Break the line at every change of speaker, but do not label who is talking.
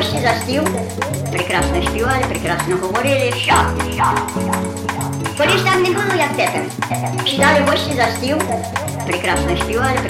гості за стіл, прекрасно співали, прекрасно говорили, що? Колись так не було, як тепер. Сідали гості за стіл, прекрасно співали,